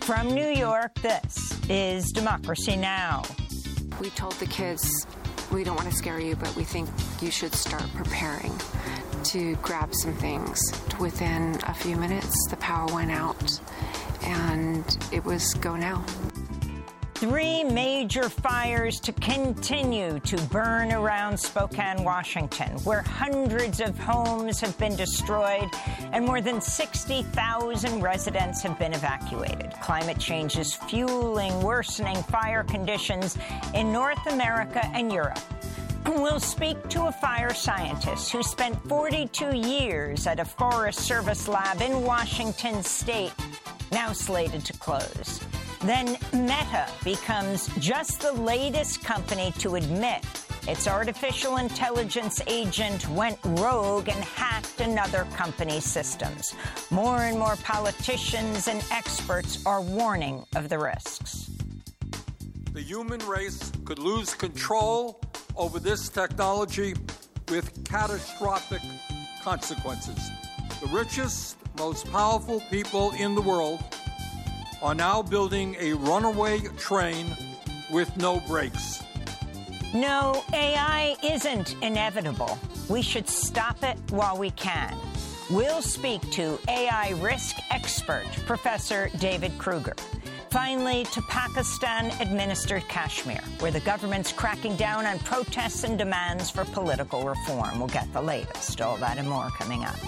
From New York, this is Democracy Now! We told the kids, we don't want to scare you, but we think you should start preparing to grab some things. Within a few minutes, the power went out, and it was go now. 3 major fires to continue to burn around Spokane, Washington, where hundreds of homes have been destroyed and more than 60,000 residents have been evacuated. Climate change is fueling worsening fire conditions in North America and Europe. We'll speak to a fire scientist who spent 42 years at a Forest Service lab in Washington state, now slated to close. Then Meta becomes just the latest company to admit its artificial intelligence agent went rogue and hacked another company's systems. More and more politicians and experts are warning of the risks. The human race could lose control over this technology with catastrophic consequences. The richest, most powerful people in the world are now building a runaway train with no brakes. No, AI isn't inevitable. We should stop it while we can. We'll speak to AI risk expert, Professor David Kruger. Finally, to Pakistan-administered Kashmir, where the government's cracking down on protests and demands for political reform. We'll get the latest. All that and more coming up.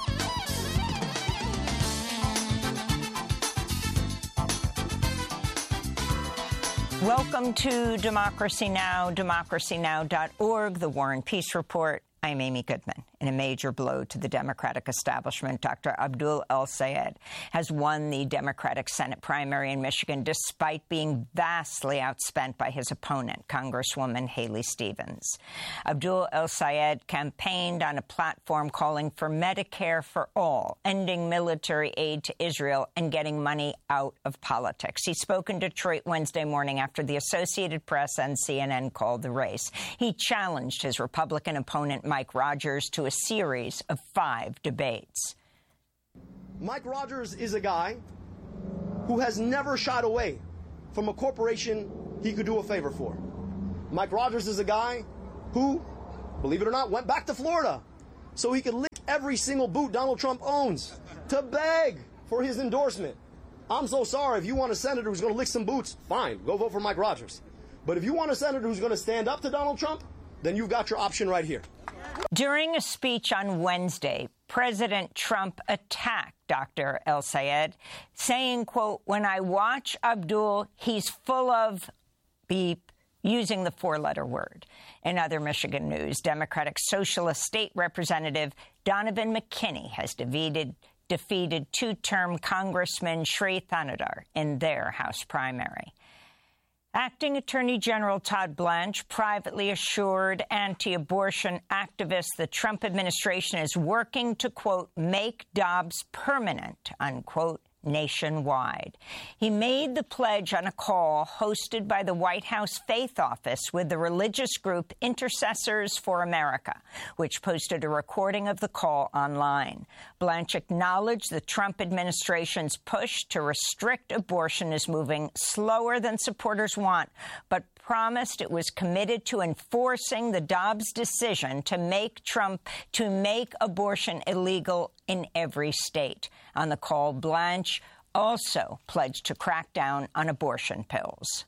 Welcome to Democracy Now!, democracynow.org, the War and Peace Report. I'm Amy Goodman. In a major blow to the Democratic establishment, Dr. Abdul El-Sayed has won the Democratic Senate primary in Michigan despite being vastly outspent by his opponent, Congresswoman Haley Stevens. Abdul El-Sayed campaigned on a platform calling for Medicare for all, ending military aid to Israel, and getting money out of politics. He spoke in Detroit Wednesday morning after the Associated Press and CNN called the race. He challenged his Republican opponent, Mike Rogers, to a series of 5 debates. Mike Rogers is a guy who has never shied away from a corporation he could do a favor for. Mike Rogers is a guy who, believe it or not, went back to Florida so he could lick every single boot Donald Trump owns to beg for his endorsement. I'm so sorry. If you want a senator who's going to lick some boots, fine, go vote for Mike Rogers. But if you want a senator who's going to stand up to Donald Trump, then you've got your option right here. During a speech on Wednesday, President Trump attacked Dr. El-Sayed, saying, quote, "When I watch Abdul, he's full of beep," using the 4-letter word. In other Michigan news, Democratic Socialist State Representative Donovan McKinney has defeated 2-term Congressman Sri Thanadar in their House primary. Acting Attorney General Todd Blanche privately assured anti-abortion activists the Trump administration is working to, quote, "make Dobbs permanent," unquote, nationwide. He made the pledge on a call hosted by the White House Faith Office with the religious group Intercessors for America, which posted a recording of the call online. Blanche acknowledged the Trump administration's push to restrict abortion is moving slower than supporters want, but promised it was committed to enforcing the Dobbs decision to make abortion illegal in every state. On the call, Blanche also pledged to crack down on abortion pills.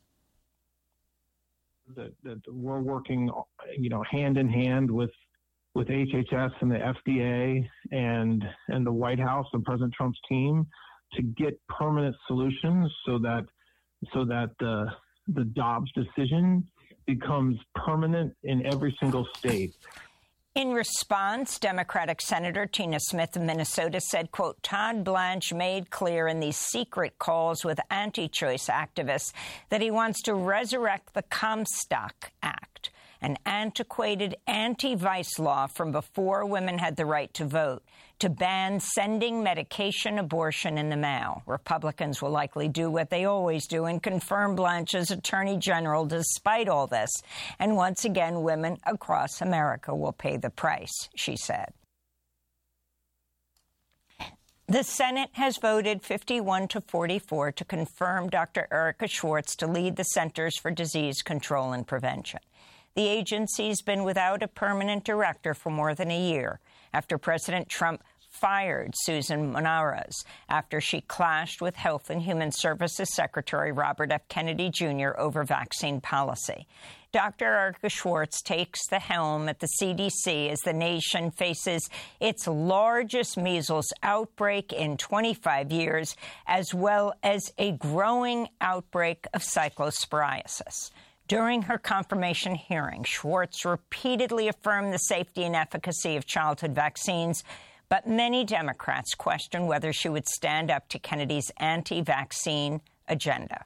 That we're working, hand in hand with HHS and the FDA and the White House and President Trump's team to get permanent solutions so that the Dobbs decision becomes permanent in every single state. In response, Democratic Senator Tina Smith of Minnesota said, quote, "Todd Blanche made clear in these secret calls with anti-choice activists that he wants to resurrect the Comstock Act, an antiquated anti-vice law from before women had the right to vote, to ban sending medication abortion in the mail. Republicans will likely do what they always do and confirm Blanche's attorney general despite all this. And once again, women across America will pay the price," she said. The Senate has voted 51-44 to confirm Dr. Erika Schwartz to lead the Centers for Disease Control and Prevention. The agency's been without a permanent director for more than a year after President Trump fired Susan Menares after she clashed with Health and Human Services Secretary Robert F. Kennedy Jr. over vaccine policy. Dr. Erika Schwartz takes the helm at the CDC as the nation faces its largest measles outbreak in 25 years, as well as a growing outbreak of cyclosporiasis. During her confirmation hearing, Schwartz repeatedly affirmed the safety and efficacy of childhood vaccines, but many Democrats question whether she would stand up to Kennedy's anti-vaccine agenda.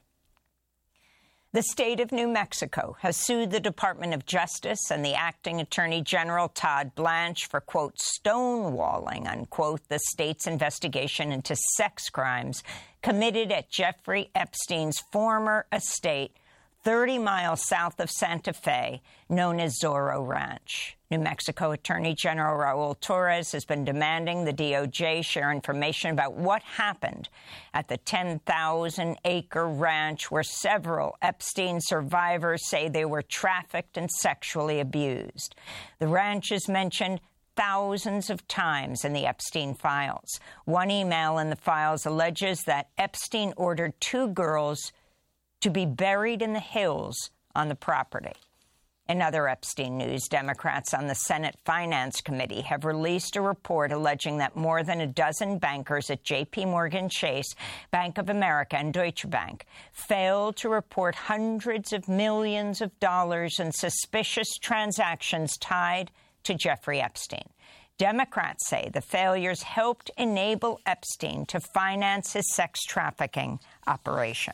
The state of New Mexico has sued the Department of Justice and the acting Attorney General Todd Blanche for, quote, stonewalling, unquote, the state's investigation into sex crimes committed at Jeffrey Epstein's former estate 30 miles south of Santa Fe, known as Zorro Ranch. New Mexico Attorney General Raul Torres has been demanding the DOJ share information about what happened at the 10,000-acre ranch where several Epstein survivors say they were trafficked and sexually abused. The ranch is mentioned thousands of times in the Epstein files. One email in the files alleges that Epstein ordered 2 girls to be buried in the hills on the property. In other Epstein news, Democrats on the Senate Finance Committee have released a report alleging that more than a dozen bankers at J.P. Morgan Chase, Bank of America, and Deutsche Bank failed to report hundreds of millions of dollars in suspicious transactions tied to Jeffrey Epstein. Democrats say the failures helped enable Epstein to finance his sex trafficking operation.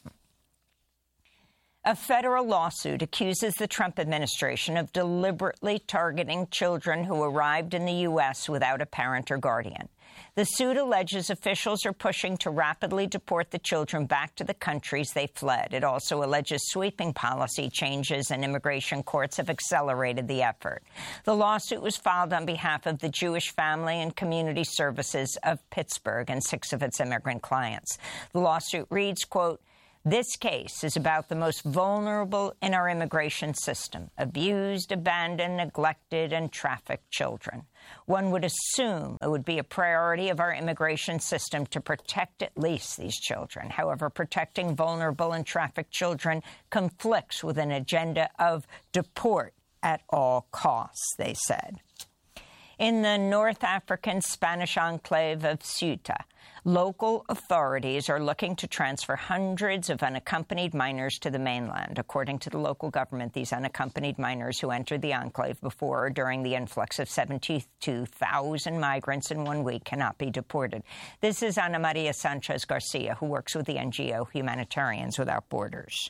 A federal lawsuit accuses the Trump administration of deliberately targeting children who arrived in the U.S. without a parent or guardian. The suit alleges officials are pushing to rapidly deport the children back to the countries they fled. It also alleges sweeping policy changes in immigration courts have accelerated the effort. The lawsuit was filed on behalf of the Jewish Family and Community Services of Pittsburgh and 6 of its immigrant clients. The lawsuit reads, quote, "This case is about the most vulnerable in our immigration system, abused, abandoned, neglected, and trafficked children. One would assume it would be a priority of our immigration system to protect at least these children. However, protecting vulnerable and trafficked children conflicts with an agenda of deport at all costs," they said. In the North African Spanish enclave of Ceuta, local authorities are looking to transfer hundreds of unaccompanied minors to the mainland. According to the local government, these unaccompanied minors who entered the enclave before or during the influx of 72,000 migrants in 1 week cannot be deported. This is Ana Maria Sanchez Garcia, who works with the NGO Humanitarians Without Borders.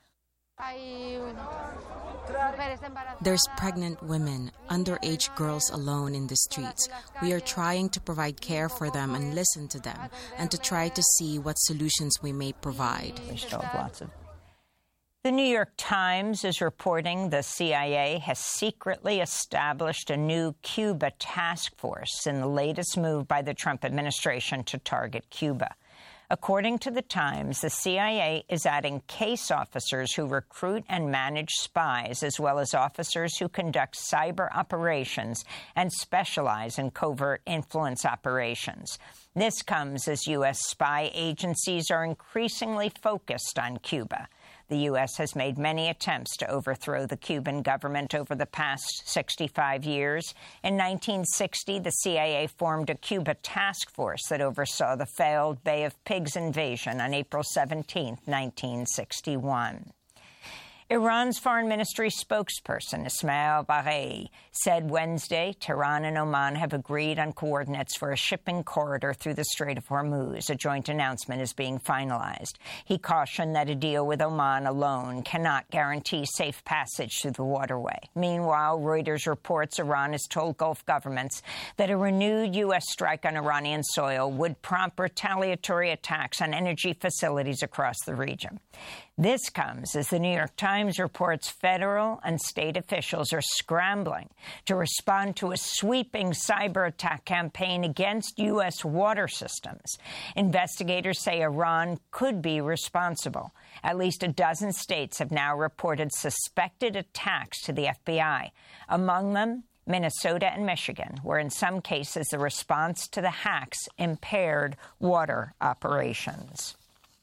There's pregnant women, underage girls alone in the streets. We are trying to provide care for them and listen to them, and to try to see what solutions we may provide. We still have lots of. The New York Times is reporting the CIA has secretly established a new Cuba task force in the latest move by the Trump administration to target Cuba. According to the Times, the CIA is adding case officers who recruit and manage spies, as well as officers who conduct cyber operations and specialize in covert influence operations. This comes as U.S. spy agencies are increasingly focused on Cuba. The U.S. has made many attempts to overthrow the Cuban government over the past 65 years. In 1960, the CIA formed a Cuba task force that oversaw the failed Bay of Pigs invasion on April 17, 1961. Iran's foreign ministry spokesperson, Ismail Baghei, said Wednesday Tehran and Oman have agreed on coordinates for a shipping corridor through the Strait of Hormuz. A joint announcement is being finalized. He cautioned that a deal with Oman alone cannot guarantee safe passage through the waterway. Meanwhile, Reuters reports Iran has told Gulf governments that a renewed U.S. strike on Iranian soil would prompt retaliatory attacks on energy facilities across the region. This comes as the New York Times Times reports federal and state officials are scrambling to respond to a sweeping cyber attack campaign against U.S. water systems. Investigators say Iran could be responsible. At least a dozen states have now reported suspected attacks to the FBI. Among them, Minnesota and Michigan, where in some cases the response to the hacks impaired water operations.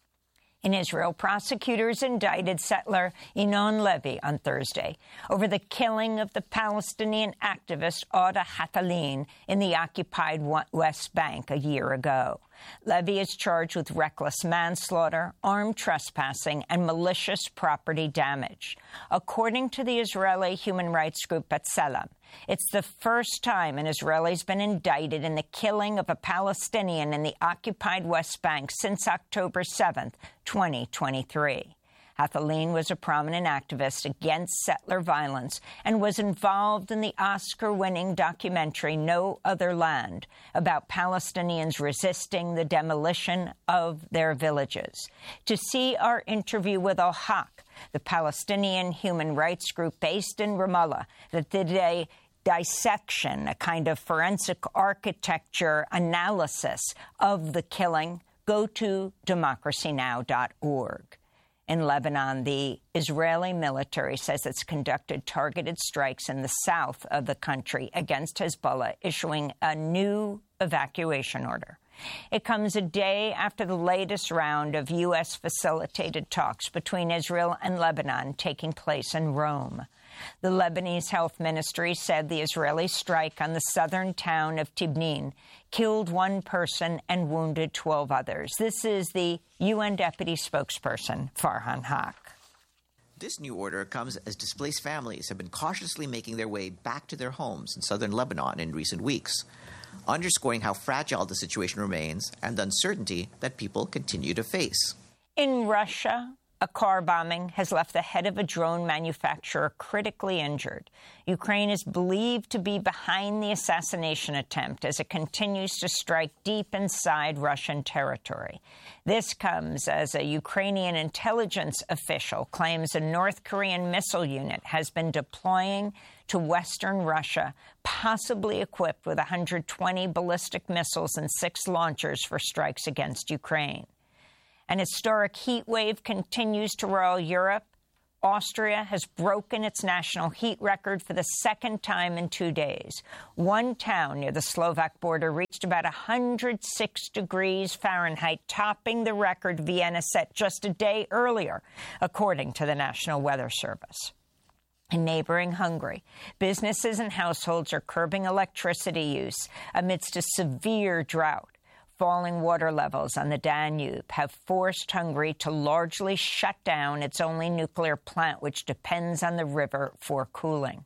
In Israel, prosecutors indicted settler Inoon Levy on Thursday over the killing of the Palestinian activist Auda Hathalin in the occupied West Bank a year ago. Levy is charged with reckless manslaughter, armed trespassing, and malicious property damage. According to the Israeli human rights group B'Tselem, it's the first time an Israeli's been indicted in the killing of a Palestinian in the occupied West Bank since October 7, 2023. Hathalin was a prominent activist against settler violence and was involved in the Oscar-winning documentary No Other Land about Palestinians resisting the demolition of their villages. To see our interview with Al-Haq, the Palestinian human rights group based in Ramallah, that did a dissection, a kind of forensic architecture analysis of the killing, go to democracynow.org. In Lebanon, the Israeli military says it's conducted targeted strikes in the south of the country against Hezbollah, issuing a new evacuation order. It comes a day after the latest round of U.S.-facilitated talks between Israel and Lebanon taking place in Rome. The Lebanese Health Ministry said the Israeli strike on the southern town of Tibnin killed one person and wounded 12 others. This is the UN deputy spokesperson, Farhan Haq. This new order comes as displaced families have been cautiously making their way back to their homes in southern Lebanon in recent weeks, underscoring how fragile the situation remains and the uncertainty that people continue to face. In Russia, a car bombing has left the head of a drone manufacturer critically injured. Ukraine is believed to be behind the assassination attempt as it continues to strike deep inside Russian territory. This comes as a Ukrainian intelligence official claims a North Korean missile unit has been deploying to western Russia, possibly equipped with 120 ballistic missiles and 6 launchers for strikes against Ukraine. An historic heat wave continues to roil Europe. Austria has broken its national heat record for the second time in 2 days. One town near the Slovak border reached about 106 degrees Fahrenheit, topping the record Vienna set just a day earlier, according to the National Weather Service. In neighboring Hungary, businesses and households are curbing electricity use amidst a severe drought. Falling water levels on the Danube have forced Hungary to largely shut down its only nuclear plant, which depends on the river for cooling.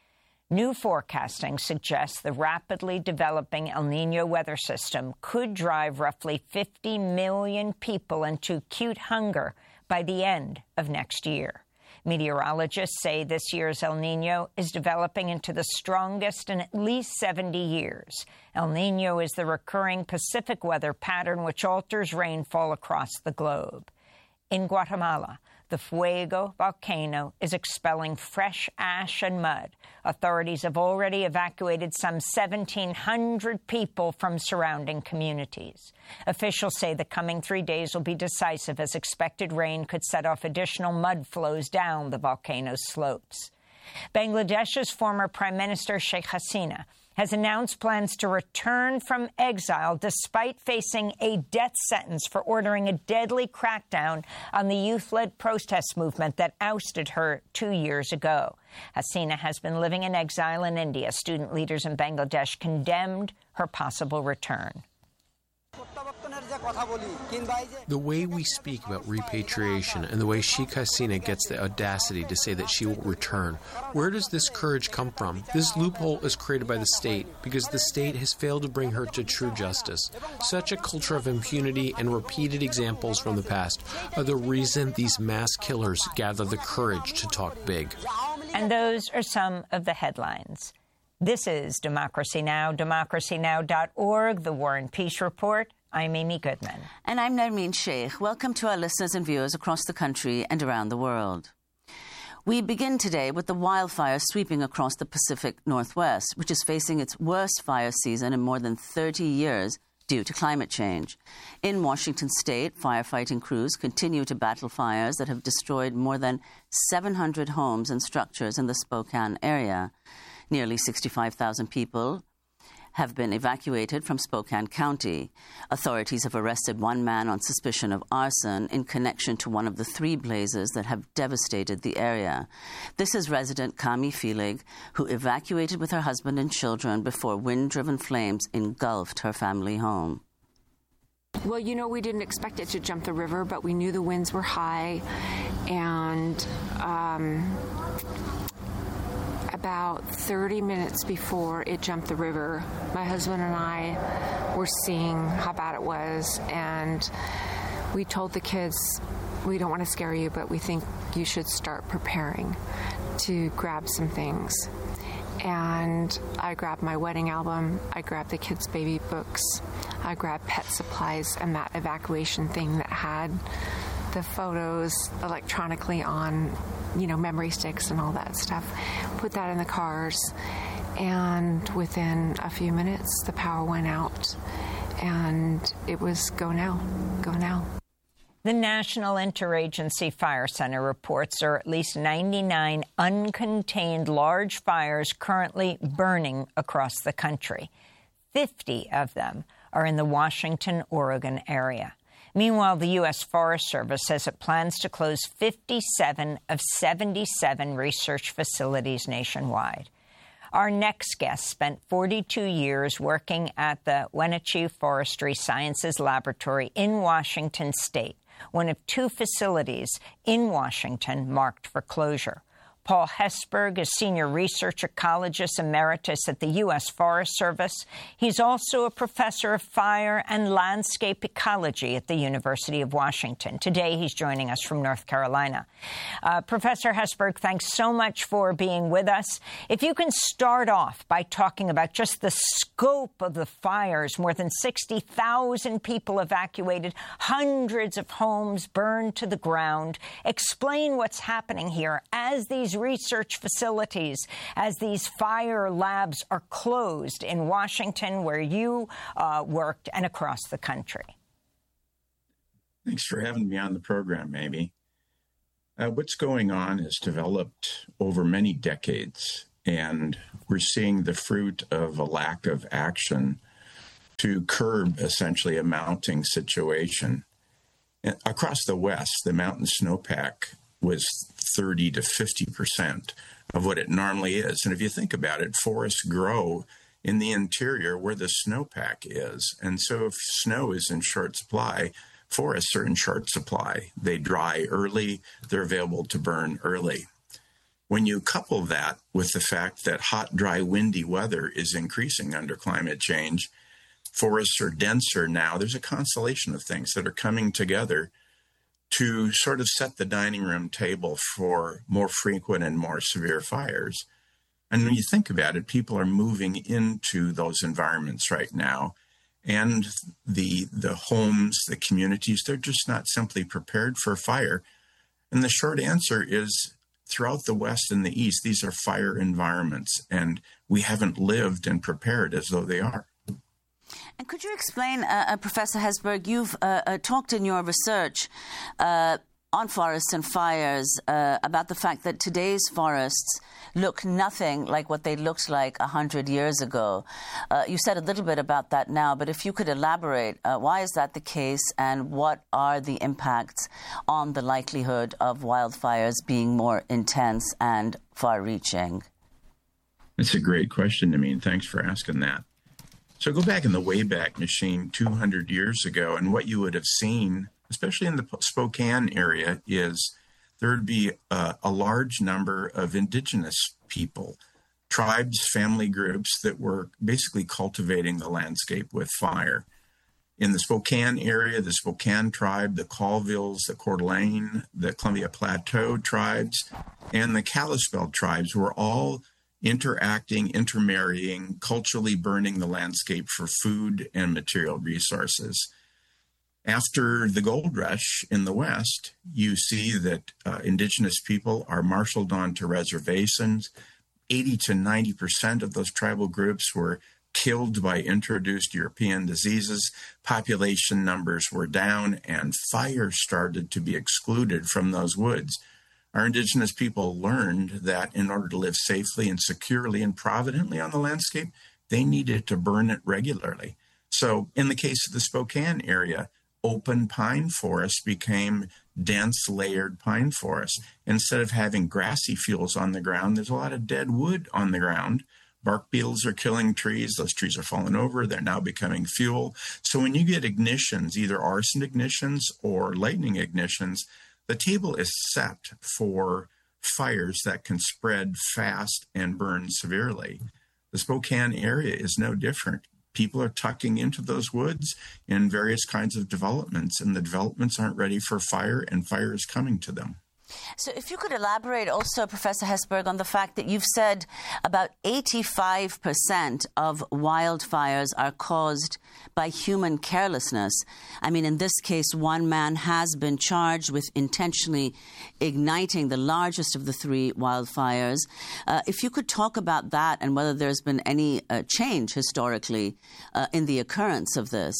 New forecasting suggests the rapidly developing El Niño weather system could drive roughly 50 million people into acute hunger by the end of next year. Meteorologists say this year's El Niño is developing into the strongest in at least 70 years. El Niño is the recurring Pacific weather pattern which alters rainfall across the globe. In Guatemala, the Fuego volcano is expelling fresh ash and mud. Authorities have already evacuated some 1,700 people from surrounding communities. Officials say the coming 3 days will be decisive as expected rain could set off additional mud flows down the volcano's slopes. Bangladesh's former Prime Minister Sheikh Hasina has announced plans to return from exile despite facing a death sentence for ordering a deadly crackdown on the youth-led protest movement that ousted her 2 years ago. Hasina has been living in exile in India. Student leaders in Bangladesh condemned her possible return. The way we speak about repatriation and the way Sheikh Hasina gets the audacity to say that she will return, where does this courage come from? This loophole is created by the state because the state has failed to bring her to true justice. Such a culture of impunity and repeated examples from the past are the reason these mass killers gather the courage to talk big. And those are some of the headlines. This is Democracy Now!, democracynow.org, the War and Peace Report. I'm Amy Goodman. And I'm Nermeen Sheikh. Welcome to our listeners and viewers across the country and around the world. We begin today with the wildfire sweeping across the Pacific Northwest, which is facing its worst fire season in more than 30 years due to climate change. In Washington state, firefighting crews continue to battle fires that have destroyed more than 700 homes and structures in the Spokane area. Nearly 65,000 people have been evacuated from Spokane County. Authorities have arrested one man on suspicion of arson in connection to one of the 3 blazes that have devastated the area. This is resident Kami Filig, who evacuated with her husband and children before wind-driven flames engulfed her family home. Well, we didn't expect it to jump the river, but we knew the winds were high, and about 30 minutes before it jumped the river, my husband and I were seeing how bad it was, and we told the kids, we don't want to scare you, but we think you should start preparing to grab some things. And I grabbed my wedding album, I grabbed the kids' baby books, I grabbed pet supplies and that evacuation thing that had the photos electronically on, memory sticks and all that stuff. Put that in the cars, and within a few minutes, the power went out, and it was go now, go now. The National Interagency Fire Center reports there are at least 99 uncontained large fires currently burning across the country. 50 of them are in the Washington, Oregon area. Meanwhile, the U.S. Forest Service says it plans to close 57 of 77 research facilities nationwide. Our next guest spent 42 years working at the Wenatchee Forestry Sciences Laboratory in Washington state, one of 2 facilities in Washington marked for closure. Paul Hesburgh is Senior Research Ecologist Emeritus at the U.S. Forest Service. He's also a professor of fire and landscape ecology at the University of Washington. Today, he's joining us from North Carolina. Professor Hesburgh, thanks so much for being with us. If you can start off by talking about just the scope of the fires, more than 60,000 people evacuated, hundreds of homes burned to the ground. Explain what's happening here as these research facilities, as these fire labs are closed in Washington, where you worked, and across the country. Thanks for having me on the program, Amy. What's going on has developed over many decades, and we're seeing the fruit of a lack of action to curb essentially a mounting situation. Across the West, the mountain snowpack was 30 to 50% of what it normally is. And if you think about it, forests grow in the interior where the snowpack is. And so if snow is in short supply, forests are in short supply. They dry early, they're available to burn early. When you couple that with the fact that hot, dry, windy weather is increasing under climate change, forests are denser now, there's a constellation of things that are coming together to sort of set the dining room table for more frequent and more severe fires. And when you think about it, people are moving into those environments right now. And the homes, the communities, they're just not simply prepared for fire. And the short answer is, throughout the West and the East, these are fire environments, and we haven't lived and prepared as though they are. And could you explain, Professor Hesburgh, you've talked in your research on forests and fires about the fact that today's forests look nothing like what they looked like 100 years ago. You said a little bit about that now, but if you could elaborate, why is that the case, and what are the impacts on the likelihood of wildfires being more intense and far-reaching? That's a great question, Amin. Thanks for asking that. So go back in the Wayback Machine 200 years ago, and what you would have seen, especially in the Spokane area, is there would be a large number of indigenous people, tribes, family groups that were basically cultivating the landscape with fire. In the Spokane area, the Spokane tribe, the Colvilles, the Coeur d'Alene, the Columbia Plateau tribes, and the Kalispel tribes were all interacting, intermarrying, culturally burning the landscape for food and material resources. After the gold rush in the West, you see that indigenous people are marshaled onto reservations. 80 to 90% of those tribal groups were killed by introduced European diseases. Population numbers were down, and fire started to be excluded from those woods. Our indigenous people learned that in order to live safely and securely and providently on the landscape, they needed to burn it regularly. So in the case of the Spokane area, open pine forest became dense layered pine forest. Instead of having grassy fields on the ground, there's a lot of dead wood on the ground. Bark beetles are killing trees. Those trees are falling over. They're now becoming fuel. So when you get ignitions, either arson ignitions or lightning ignitions, the table is set for fires that can spread fast and burn severely. The Spokane area is no different. People are tucking into those woods in various kinds of developments, and the developments aren't ready for fire, and fire is coming to them. So if you could elaborate also, Professor Hesburgh, on the fact that you've said about 85% of wildfires are caused by human carelessness. I mean, in this case, one man has been charged with intentionally igniting the largest of the three wildfires. If you could talk about that and whether there's been any change historically in the occurrence of this.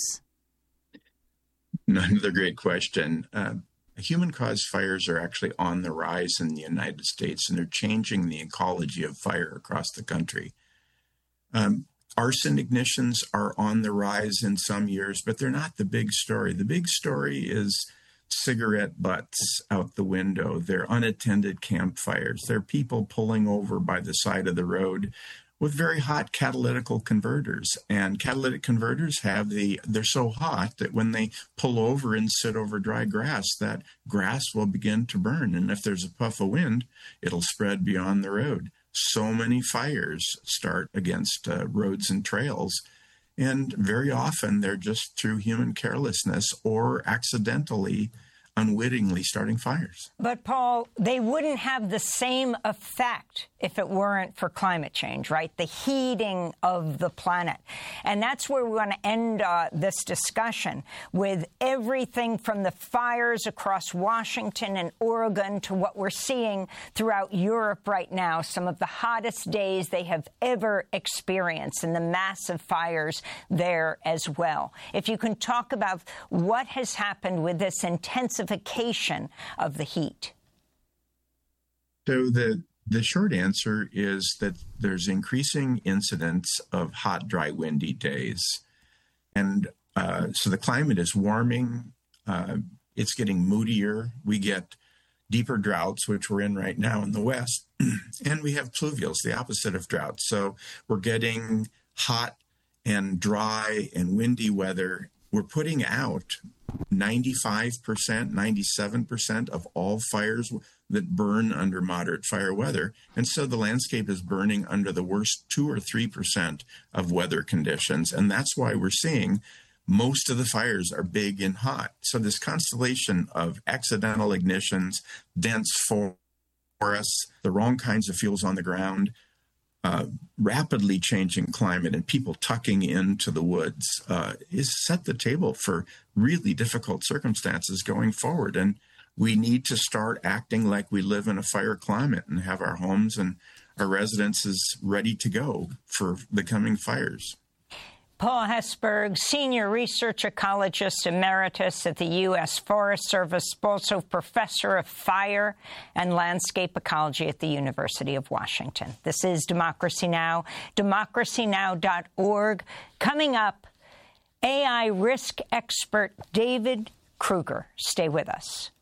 Another great question. Human-caused fires are actually on the rise in the United States, and they're changing the ecology of fire across the country. Arson ignitions are on the rise in some years, but they're not the big story. The big story is cigarette butts out the window. They're unattended campfires. They're people pulling over by the side of the road with very hot catalytic converters. And catalytic converters they're so hot that when they pull over and sit over dry grass, that grass will begin to burn. And if there's a puff of wind, it'll spread beyond the road. So many fires start against roads and trails. And very often they're just through human carelessness or accidentally, unwittingly starting fires. But, Paul, they wouldn't have the same effect if it weren't for climate change, right? The heating of the planet. And that's where we want to end this discussion, with everything from the fires across Washington and Oregon to what we're seeing throughout Europe right now, some of the hottest days they have ever experienced, and the massive fires there as well. If you can talk about what has happened with this intensification of the heat. So the short answer is that there's increasing incidence of hot, dry, windy days. And so the climate is warming. It's getting moodier. We get deeper droughts, which we're in right now in the West. And we have pluvials, the opposite of droughts. So we're getting hot and dry and windy weather. We're putting out 95%, 97% of all fires that burn under moderate fire weather. And so the landscape is burning under the worst 2 or 3% of weather conditions. And that's why we're seeing most of the fires are big and hot. So this constellation of accidental ignitions, dense forests, the wrong kinds of fuels on the ground, rapidly changing climate, and people tucking into the woods is set the table for really difficult circumstances going forward. And we need to start acting like we live in a fire climate and have our homes and our residences ready to go for the coming fires. Paul Hesburgh, Senior Research Ecologist Emeritus at the U.S. Forest Service, also Professor of Fire and Landscape Ecology at the University of Washington. This is Democracy Now!, democracynow.org. Coming up, AI risk expert David Kruger. Stay with us.